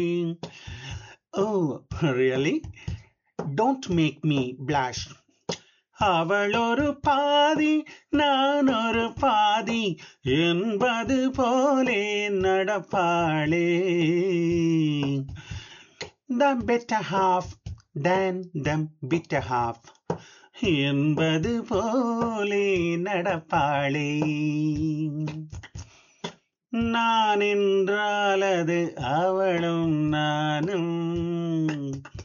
Oh, really? Don't make me blush. அவள் ஒரு பாதி நான் ஒரு பாதி என்பது போலே நடப்பாளே. The better half than the bitter half என்பது போலே நடப்பாளே. நான் என்றால் அது அவளும் நானும்